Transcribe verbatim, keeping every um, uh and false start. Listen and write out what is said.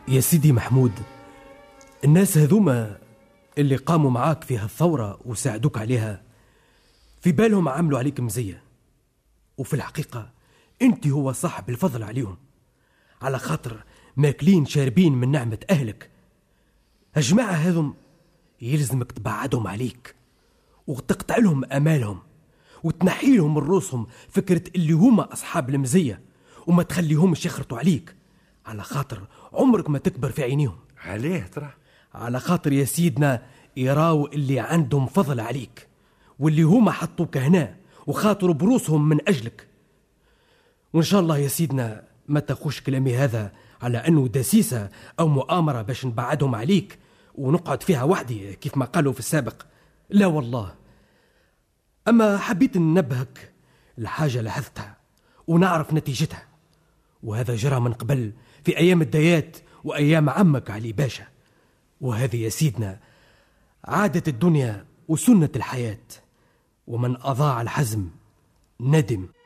يا سيدي محمود، الناس هذوما اللي قاموا معاك في هالثورة وساعدوك عليها في بالهم عملوا عليك مزية، وفي الحقيقة انت هو صاحب الفضل عليهم، على خاطر ماكلين شاربين من نعمة أهلك. هالجماعة هذم يلزمك تبعدهم عليك وتقطع لهم أمالهم وتنحي لهم من روسهم فكرة اللي هما أصحاب المزية، وما تخليهمش يخرطوا عليك، على خاطر عمرك ما تكبر في عينيهم. عليه ترى؟ على خاطر يا سيدنا يراو اللي عندهم فضل عليك، واللي هما حطوك هنا وخاطروا بروسهم من أجلك. وإن شاء الله يا سيدنا ما تخوش كلامي هذا على أنه دسيسة أو مؤامرة باش نبعدهم عليك ونقعد فيها وحدي كيف ما قالوا في السابق، لا والله. أما حبيت ننبهك الحاجة لاحظتها ونعرف نتيجتها، وهذا جرى من قبل في أيام الديات وأيام عمك علي باشا. وهذه يا سيدنا عادة الدنيا وسنة الحياة، ومن أضاع الحزم ندم.